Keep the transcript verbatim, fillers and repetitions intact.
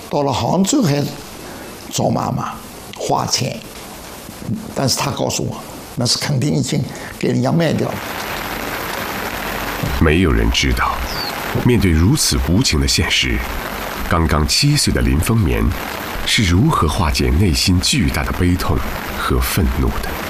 到了杭州还找妈妈花钱，但是他告诉我，那是肯定已经给人家卖掉了。 没有人知道，面对如此无情的现实，刚刚七岁的林风眠是如何化解内心巨大的悲痛和愤怒的。